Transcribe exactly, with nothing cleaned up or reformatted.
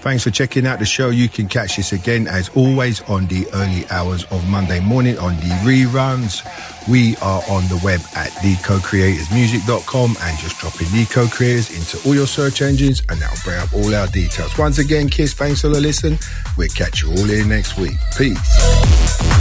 Thanks for checking out the show. You can catch this again, as always, on the early hours of Monday morning on the reruns. We are on the web at the co creators music dot com, and just drop in The Co-Creators into all your search engines and that'll bring up all our details. Once again, Kiss, thanks for the listen. We'll catch you all here next week. Peace.